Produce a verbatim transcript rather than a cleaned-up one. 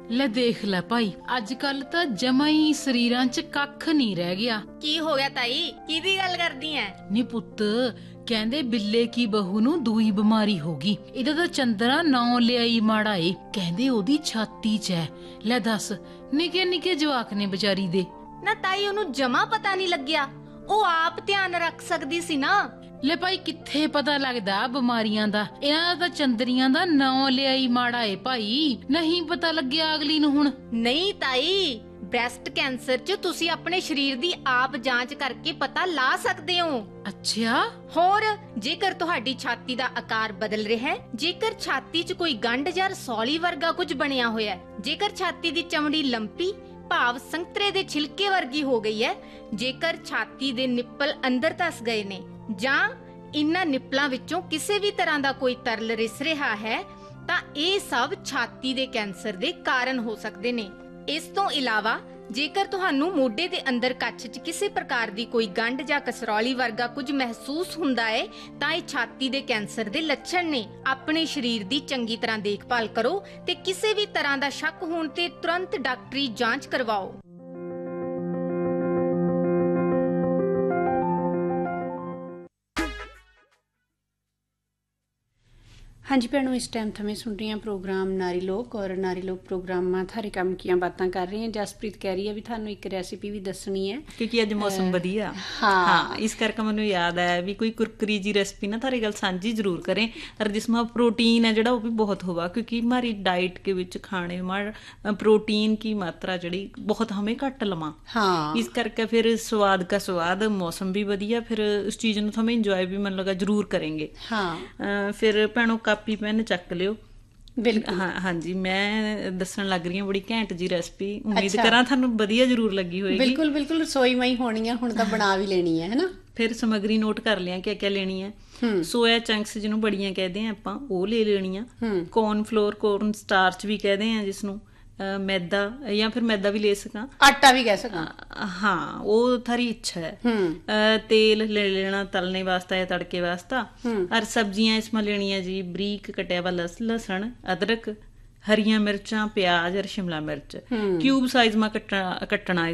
ਲੈ ਦੇਖ ਲੈ ਭਾਈ, ਅੱਜ ਕੱਲ ਤਾਂ ਜਮਾ ਹੀ ਸਰੀਰਾਂ 'ਚ ਕੱਖ ਨਹੀਂ ਰਹਿ ਗਿਆ। ਕੀ ਹੋ ਗਿਆ ਤਾਈ, ਕਿਹਦੀ ਗੱਲ ਕਰਦੀ ਐ? ਨੀ ਪੁੱਤ, ਕਹਿੰਦੇ ਬਿੱਲੇ ਕੀ ਬਹੂ ਨੂੰ ਦੂਈ ਬਿਮਾਰੀ ਹੋ ਗਈ। ਇਹਦਾ ਤਾਂ ਚੰਦਰਾ ਨਾਂ ਲਿਆਈ ਮਾੜਾ ਏ। ਕਹਿੰਦੇ ਉਹਦੀ ਛਾਤੀ 'ਚ ਐ। ਲੈ ਦੱਸ, ਨਿੱਕੇ ਨਿੱਕੇ ਜਵਾਕ ਨੇ ਵਿਚਾਰੀ ਦੇ। ਨਾ ਤਾਈ, ਉਹਨੂੰ ਜਮਾ ਪਤਾ ਨਹੀਂ ਲੱਗਿਆ। ਉਹ ਆਪ ਧਿਆਨ ਰੱਖ ਸਕਦੀ ਸੀ ਨਾ। ਲੈ ਭਾਈ, ਕਿੱਥੇ ਪਤਾ ਲੱਗਦਾ ਬਿਮਾਰੀਆਂ ਦਾ। ਇਹਨਾਂ ਦਾ ਤਾਂ ਚੰਦਰੀਆਂ ਦਾ ਨਾਂ ਲਿਆਈ ਮਾੜਾ ਏ ਭਾਈ। ਨਹੀਂ ਪਤਾ ਲੱਗਿਆ ਅਗਲੀ ਨੂੰ ਹੁਣ। ਨਹੀਂ ਤਾਈ, ਬ੍ਰੈਸਟ ਕੈਂਸਰ 'ਚ ਤੁਸੀਂ ਆਪਣੇ ਸਰੀਰ ਦੀ ਆਪ ਜਾਂਚ ਕਰਕੇ ਪਤਾ ਲਾ ਸਕਦੇ ਹੋ। ਅੱਛਾ, ਹੋਰ ਜੇਕਰ ਤੁਹਾਡੀ ਛਾਤੀ ਦਾ ਆਕਾਰ ਬਦਲ ਰਿਹਾ ਹੈ, ਜੇਕਰ ਛਾਤੀ 'ਚ ਕੋਈ ਗੰਢ ਜਾਂ ਰਸੌਲੀ ਵਰਗਾ ਕੁਝ ਬਣਿਆ ਹੋਇਆ ਹੈ, ਜੇਕਰ ਛਾਤੀ ਦੀ ਚਮੜੀ ਲੰਪੀ ਭਾਵ ਸੰਤਰੇ ਦੇ ਛਿਲਕੇ ਵਰਗੀ ਹੋ ਗਈ ਹੈ, ਜੇਕਰ ਛਾਤੀ ਦੇ ਨਿੱਪਲ ਅੰਦਰ ਧਸ ਗਏ ਨੇ ਜਾਂ ਇਨ੍ਹਾਂ ਨਿੱਪਲਾਂ ਵਿੱਚੋਂ ਕਿਸੇ ਵੀ ਤਰ੍ਹਾਂ ਦਾ ਕੋਈ ਤਰਲ ਰਿਸ ਰਿਹਾ ਹੈ, ਤਾਂ ਇਹ ਸਭ ਛਾਤੀ ਦੇ ਕੈਂਸਰ ਦੇ ਕਾਰਨ ਹੋ ਸਕਦੇ ਨੇ। ਇਸ ਤੋਂ ਇਲਾਵਾ ਜੇਕਰ ਤੁਹਾਨੂੰ ਮੋਢੇ ਦੇ ਅੰਦਰ ਕੱਛ 'ਚ ਕਿਸੇ ਪ੍ਰਕਾਰ ਦੀ ਕੋਈ ਗੰਢ ਜਾਂ ਕਸਰੌਲੀ ਵਰਗਾ ਕੁਝ ਮਹਿਸੂਸ ਹੁੰਦਾ ਹੈ, ਤਾਂ ਇਹ ਛਾਤੀ ਦੇ ਕੈਂਸਰ ਦੇ ਲੱਛਣ ਨੇ। ਆਪਣੇ ਸਰੀਰ ਦੀ ਚੰਗੀ ਤਰ੍ਹਾਂ ਦੇਖਭਾਲ ਕਰੋ ਤੇ ਕਿਸੇ ਵੀ ਤਰ੍ਹਾਂ ਦਾ ਸ਼ੱਕ ਹੋਣ ਤੇ ਤੁਰੰਤ ਡਾਕਟਰੀ ਜਾਂਚ ਕਰਵਾਓ। हाँ जी भैनों, इस टाइम थमें सुन रही हैं प्रोग्राम नारी लोक और नारी लोक प्रोग्राम में थारे काम किया बातें कर रही हैं। जसप्रीत कह रही है भी थानू एक रेसिपी भी दसनी है क्योंकि अज मौसम वधिया। हाँ हाँ, इस करके मैनू याद आया भी कोई कुरकुरी जी रेसिपी ना थारे गल साझी जरूर करें और जिसमें प्रोटीन है जोड़ा वो भी बहुत होगा, क्योंकि हमारी डाइट के विच खाने में प्रोटीन की मात्रा जड़ी बहुत हमें घट लवां। हाँ, इस करके फिर स्वाद का स्वाद, मौसम भी वधिया, फिर उस चीज़ नूं हमें इंजॉय भी मन लगा जरूर करेंगे। हाँ, फिर भैनों ਕਾਪੀ ਪੈਨ ਚੱਕ ਲਿਓ। ਬਿਲਕੁਲ। ਹਾਂ ਹਾਂਜੀ, ਮੈਂ ਦੱਸਣ ਲੱਗ ਰਹੀ ਹਾਂ ਬੜੀ ਘੈਂਟ ਜੀ ਰੈਸਪੀ। ਉਮੀਦ ਕਰਾਂ ਤੁਹਾਨੂੰ ਵਧੀਆ ਜ਼ਰੂਰ ਲੱਗੀ ਹੋਏਗੀ। ਬਿਲਕੁਲ ਬਿਲਕੁਲ, ਰਸੋਈ ਮਈ ਹੋਣੀ ਹੈ ਹੁਣ ਤਾਂ, ਬਣਾ ਵੀ ਲੈਣੀ ਹੈ, ਹੈਨਾ। ਫਿਰ ਸਮੱਗਰੀ ਨੋਟ ਕਰ ਲਿਆ ਕਿ ਕਿਆ ਲੈਣੀ ਹੈ। ਸੋਇਆ ਚੰਕਸ ਜਿਹਨੂੰ ਬੜੀਆਂ ਕਹਿੰਦੇ ਆ ਆਪਾਂ, ਉਹ ਲੈ ਲੈਣੀਆਂ। ਕੋਰਨ ਫਲੋਰ, ਕੋਰਨ ਸਟਾਰਚ ਵੀ ਕਹਿੰਦੇ ਆ ਜਿਸਨੂੰ, मैदा या फिर मैदा भी ले सका, आटा भी कह सका। हाँ, वो थारी इच्छा है। तेल ले लेना तलने वास्ता या तड़के वास्ता। और सब्जियां इसमें लेनी जी, बरीक कटिया हुआ लहसुन, अदरक, हरियां मिर्चां, प्याज और शिमला मिर्च क्यूब साइज में कट्टना कट्टना